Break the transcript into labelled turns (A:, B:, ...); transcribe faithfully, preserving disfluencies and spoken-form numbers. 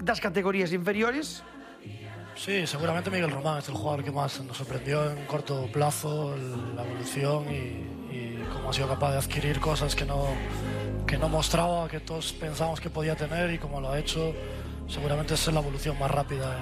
A: das categorías inferiores?
B: Sí, seguramente Miguel Román es el jugador que más nos sorprendió en corto plazo, el, la evolución y, y cómo ha sido capaz de adquirir cosas que no, que no mostraba, que todos pensábamos que podía tener, y cómo lo ha hecho. Seguramente es la evolución más rápida